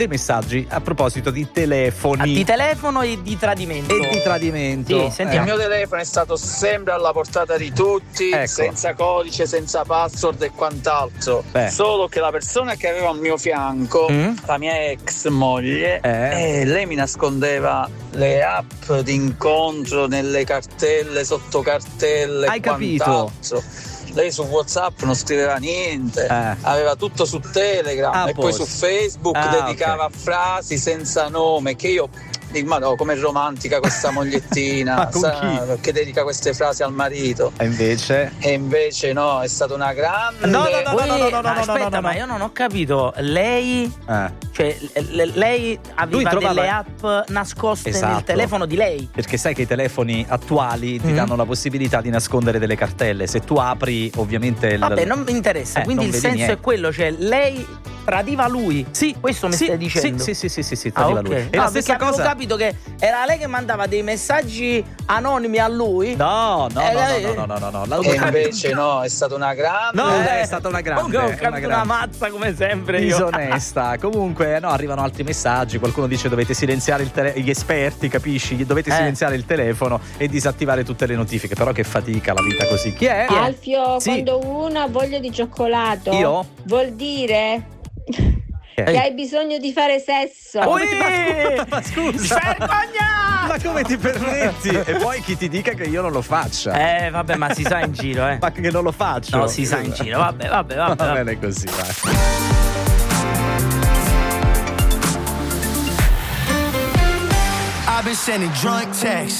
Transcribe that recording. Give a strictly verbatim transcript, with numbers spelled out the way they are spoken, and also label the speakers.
Speaker 1: dei messaggi a proposito di telefoni.
Speaker 2: Ah, di telefono e di tradimento.
Speaker 1: E di tradimento.
Speaker 2: Sì, sentiamo.
Speaker 3: Il mio telefono è stato sempre alla portata di tutti,
Speaker 1: Ecco.
Speaker 3: senza codice, senza password e quant'altro.
Speaker 1: Beh.
Speaker 3: Solo che la persona che aveva al mio fianco,
Speaker 1: Mm.
Speaker 3: la mia ex moglie,
Speaker 1: Eh.
Speaker 3: eh, lei mi nascondeva le app di incontro nelle cartelle, sotto cartelle.
Speaker 1: Hai
Speaker 3: e
Speaker 1: capito?
Speaker 3: quant'altro. Lei su WhatsApp non scriveva niente,
Speaker 1: Eh.
Speaker 3: aveva tutto su Telegram
Speaker 1: Ah,
Speaker 3: e poi
Speaker 1: posto.
Speaker 3: su Facebook
Speaker 1: Ah,
Speaker 3: dedicava
Speaker 1: ok.
Speaker 3: frasi senza nome che io dico, ma no, com'è romantica questa mogliettina.
Speaker 1: Ma con
Speaker 3: sa-
Speaker 1: chi?
Speaker 3: che dedica queste frasi al marito.
Speaker 1: E invece?
Speaker 3: E invece no, è stata una grande.
Speaker 1: No, no, no,
Speaker 2: Poi-
Speaker 1: no, no, no, no,
Speaker 2: ma
Speaker 1: no,
Speaker 2: aspetta,
Speaker 1: no, no, no.
Speaker 2: ma io non ho capito. Lei,
Speaker 1: Eh.
Speaker 2: cioè, l- lei aveva
Speaker 1: Lui trovava-
Speaker 2: delle app nascoste
Speaker 1: Esatto.
Speaker 2: nel telefono di lei.
Speaker 1: Perché sai che i telefoni attuali ti
Speaker 2: Mm.
Speaker 1: danno la possibilità di nascondere delle cartelle. Se tu apri, ovviamente il...
Speaker 2: Vabbè, non mi interessa.
Speaker 1: Eh,
Speaker 2: Quindi
Speaker 1: non
Speaker 2: il
Speaker 1: vedi
Speaker 2: senso
Speaker 1: niente.
Speaker 2: è quello, cioè lei tradiva lui.
Speaker 1: Sì,
Speaker 2: Questo mi
Speaker 1: sì,
Speaker 2: stai dicendo?
Speaker 1: Sì, sì, sì, sì, sì,
Speaker 2: Ah,
Speaker 1: tradiva
Speaker 2: ok.
Speaker 1: lui. E
Speaker 2: No,
Speaker 1: la stessa
Speaker 2: perché avevo
Speaker 1: cosa.
Speaker 2: capito che era lei che mandava dei messaggi anonimi a lui.
Speaker 1: No, no,
Speaker 2: Eh,
Speaker 1: no,
Speaker 2: lei-
Speaker 1: no, no, no, no, no, no.
Speaker 3: E invece no, è stata una grande.
Speaker 1: No,
Speaker 2: Eh,
Speaker 1: è stata una grande,
Speaker 2: comunque ho
Speaker 1: una
Speaker 2: capito una
Speaker 1: grande.
Speaker 2: mazza come sempre io.
Speaker 1: Disonesta. Comunque, no, arrivano altri messaggi. Qualcuno dice dovete silenziare il tele- gli esperti, capisci? Dovete
Speaker 2: Eh.
Speaker 1: silenziare il telefono e disattivare tutte le notifiche. Però che fatica la vita così. Chi è?
Speaker 4: Alfio,
Speaker 1: Sì.
Speaker 4: quando uno ha voglia di cioccolato,
Speaker 1: Io?
Speaker 4: vuol dire
Speaker 1: Eh.
Speaker 4: che hai bisogno di fare sesso.
Speaker 1: Ma come ti- ma, ma scusa,
Speaker 2: Vergogna!
Speaker 1: ma come ti permetti? E poi chi ti dica che io non lo faccia?
Speaker 2: Eh, vabbè, ma si sa in giro, eh.
Speaker 1: Ma che non lo faccio?
Speaker 2: No, si sa in giro. Vabbè, vabbè, vabbè.
Speaker 1: Va
Speaker 2: vabbè.
Speaker 1: bene così, vai.
Speaker 5: I've been sending drunk texts,